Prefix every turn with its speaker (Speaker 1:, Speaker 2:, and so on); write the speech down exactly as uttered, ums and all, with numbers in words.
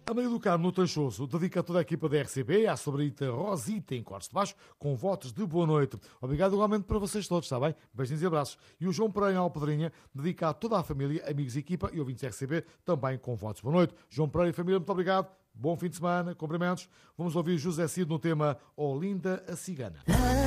Speaker 1: A Maria do Carmo no Tachoso dedica a toda a equipa da R C B, à sobrinha Rosita em Cortes de Baixo, com votos de boa noite. Obrigado igualmente para vocês todos, está bem? Beijinhos e abraços. E o João Pereira Alpedrinha dedica a toda a família, amigos e equipa e ouvintes da R C B, também com votos de boa noite. João Pereira e família, muito obrigado. Bom fim de semana, cumprimentos. Vamos ouvir José Cid no tema Olinda a Cigana.